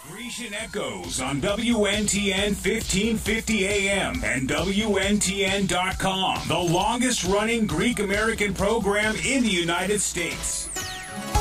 Grecian Echoes on WNTN 1550 AM and WNTN.com, the longest running Greek American program in the United States.